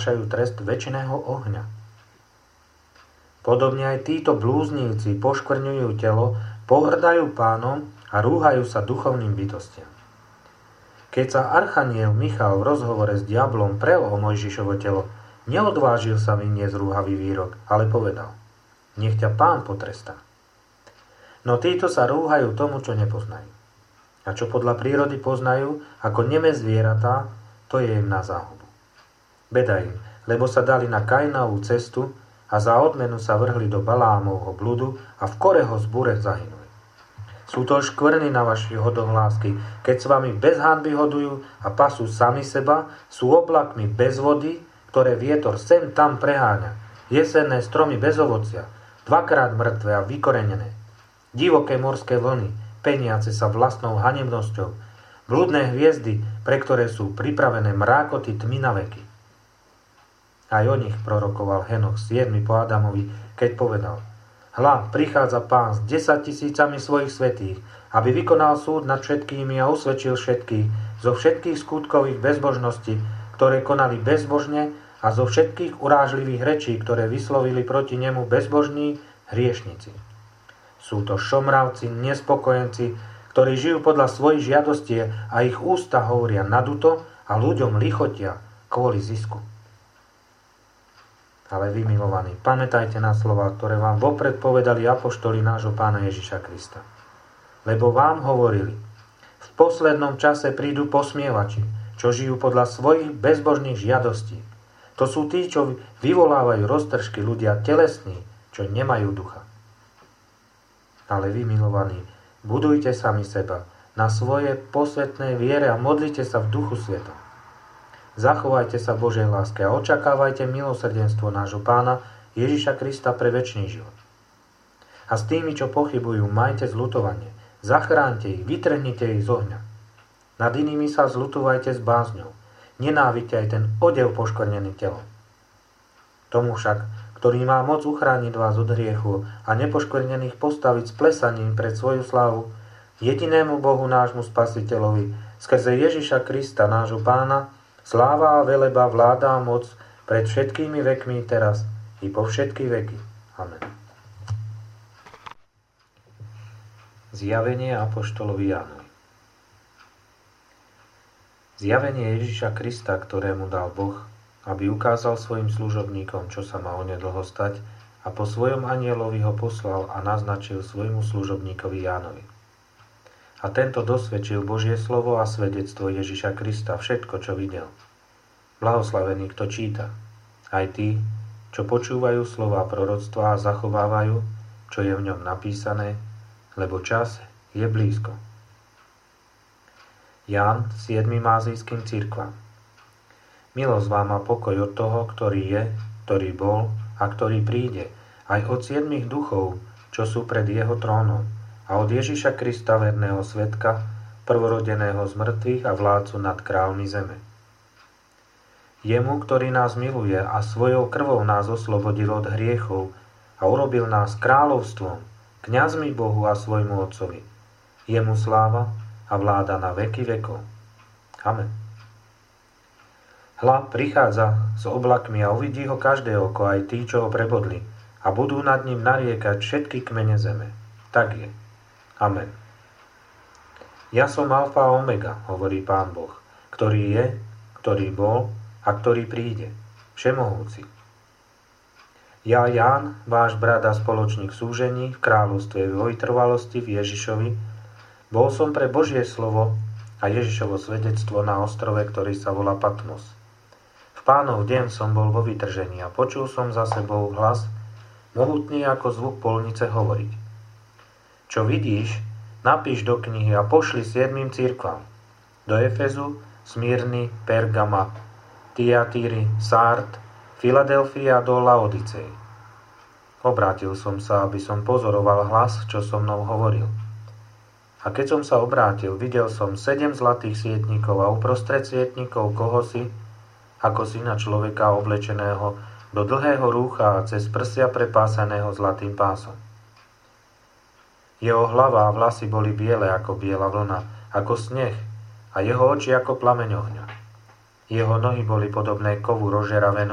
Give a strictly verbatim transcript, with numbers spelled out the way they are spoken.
znášajú trest večného ohňa. Podobne aj títo blúznivci poškvrňujú telo, pohrdajú Pánom a rúhajú sa duchovným bytostiam. Keď sa archaniel Michal v rozhovore s diablom prel o Mojžišovo telo, neodvážil sa vyniesť rúhavý výrok, ale povedal: nech ťa Pán potrestá. No títo sa rúhajú tomu, čo nepoznajú. A čo podľa prírody poznajú, ako neme zvieratá, to je im na záhubu. Beda im, lebo sa dali na Kainovú cestu a za odmenu sa vrhli do Balámovho bludu a v Koreho zbure zahynuli. Sú to škvrny na vaši hodohlásky, keď s vami bez hanby hodujú a pasú sami seba, sú oblakmi bez vody, ktoré vietor sem tam preháňa, jesenné stromy bez ovocia, dvakrát mŕtve a vykorenené, divoké morské vlny, peniace sa vlastnou hanebnosťou, blúdne hviezdy, pre ktoré sú pripravené mrákoty tmy na veky. Aj o nich prorokoval Henoch siedmy po Adamovi, keď povedal: hľa, prichádza Pán s desaťtisícami svojich svätých, aby vykonal súd nad všetkými a usvedčil všetkých zo všetkých skutkových bezbožností, ktoré konali bezbožne, a zo všetkých urážlivých rečí, ktoré vyslovili proti nemu bezbožní hriešnici. Sú to šomravci, nespokojenci, ktorí žijú podľa svojich žiadostí a ich ústa hovoria naduto a ľuďom lichotia kvôli zisku. Ale vy, milovaní, pamätajte na slová, ktoré vám vopred povedali apoštoli nášho Pána Ježiša Krista. Lebo vám hovorili: v poslednom čase prídu posmievači, čo žijú podľa svojich bezbožných žiadostí. To sú tí, čo vyvolávajú roztržky, ľudia telesní, čo nemajú ducha. Ale vy, milovaní, budujte sami seba na svojej posvetnej viere a modlite sa v duchu svetom. Zachovajte sa v Božej láske a očakávajte milosrdenstvo nášho Pána Ježiša Krista pre večný život. A s tými, čo pochybujú, majte zľutovanie. Zachránte ich, vytrhnite ich z ohňa. Nad inými sa zľutovajte s bázňou. Nenávidte aj ten odev poškvrnený telom. Tomu však, ktorý má moc uchrániť vás od hriechu a nepoškvrnených postaviť s plesaním pred svoju slávu, jedinému Bohu nášmu Spasiteľovi, skrze Ježiša Krista, nášho Pána, sláva a veleba, vláda a moc pred všetkými vekmi teraz i po všetky veky. Amen. Zjavenie apoštolovi Jánovi. Zjavenie Ježiša Krista, ktorému dal Boh, aby ukázal svojim služobníkom, čo sa má onedlho stať, a po svojom anjelovi ho poslal a naznačil svojmu služobníkovi Jánovi. A tento dosvedčil Božie slovo a svedectvo Ježiša Krista, všetko, čo videl. Blahoslavený, kto číta, aj tí, čo počúvajú slova proroctva a zachovávajú, čo je v ňom napísané, lebo čas je blízko. Ján siedmym ázijským cirkvám. Milosť vám a pokoj od toho, ktorý je, ktorý bol a ktorý príde, aj od siedmých duchov, čo sú pred jeho trónom, a od Ježiša Krista, verného svedka, prvorodeného z mŕtvych a vládcu nad kráľmi zeme. Jemu, ktorý nás miluje a svojou krvou nás oslobodil od hriechov a urobil nás kráľovstvom, kňazmi Bohu a svojmu Otcovi. Jemu sláva a vláda na veky vekov. Amen. Hľa, prichádza s oblakmi a uvidí ho každé oko, aj tí, čo ho prebodli, a budú nad ním nariekať všetky kmene zeme. Tak je. Amen. Ja som alfa a omega, hovorí Pán Boh, ktorý je, ktorý bol a ktorý príde, všemohúci. Ja, Ján, váš brat a spoločník v súžení, v kráľovstve vytrvalosti v Ježišovi, bol som pre Božie slovo a Ježišovo svedectvo na ostrove, ktorý sa volá Patmos. V Pánov deň som bol vo vytržení a počul som za sebou hlas, mohutný ako zvuk polnice, hovoriť: čo vidíš, napíš do knihy a pošli siedmym cirkvám. Do Efezu, Smyrny, Pergama, Tiatýry, Sard, Filadelfia a do Laodicei. Obrátil som sa, aby som pozoroval hlas, čo so mnou hovoril. A keď som sa obrátil, videl som sedem zlatých sietníkov a uprostred sietníkov kohosi, ako syna človeka oblečeného do dlhého rúcha a cez prsia prepásaného zlatým pásom. Jeho hlava a vlasy boli biele ako biela vlna, ako sneh, a jeho oči ako plameň ohňa. Jeho nohy boli podobné kovu rozžeravenom